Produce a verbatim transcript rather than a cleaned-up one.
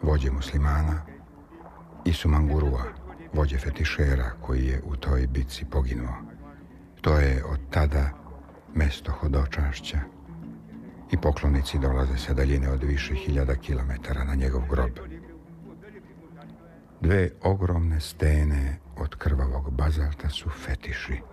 vođe muslimana, i Sumangurua, vođe fetišera koji je u toj bitci poginuo. To je od tada mesto hodočašća i poklonici dolaze sa daljine od više hiljada kilometara na njegov grob. Dve ogromne stene od krvavog bazalta su fetiši.